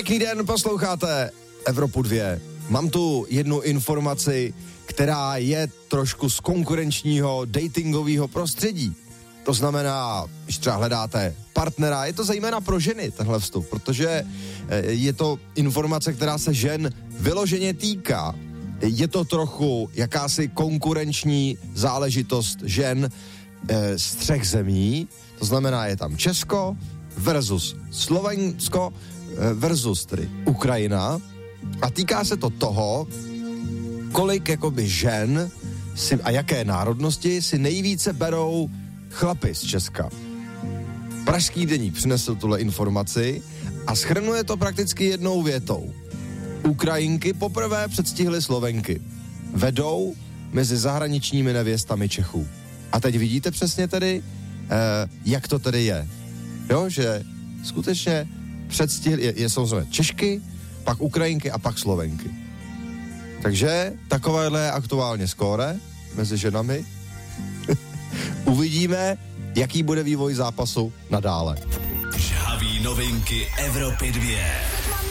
Pěkný den, posloucháte Evropu 2. Mám tu jednu informaci, která je trošku z konkurenčního datingového prostředí. To znamená, když třeba hledáte partnera, je to zejména pro ženy tenhle vstup, protože je to informace, která se žen vyloženě týká. Je to trochu jakási konkurenční záležitost žen z 3 zemí, to znamená, je tam Česko versus Slovensko versus tedy Ukrajina a týká se to toho, kolik jakoby žen si, a jaké národnosti si nejvíce berou chlapi z Česka. Pražský deník přinesl tuhle informaci a shrnuje to prakticky jednou větou. Ukrajinky poprvé předstihly Slovenky. Vedou mezi zahraničními nevěstami Čechů. A teď vidíte přesně tedy, jak to tedy je. Jo, že skutečně předstihly, je samozřejmě Češky, pak Ukrajinky a pak Slovenky. Takže takovéhle je aktuálně skóre mezi ženami. Uvidíme, jaký bude vývoj zápasu nadále. Žhaví novinky Evropy 2.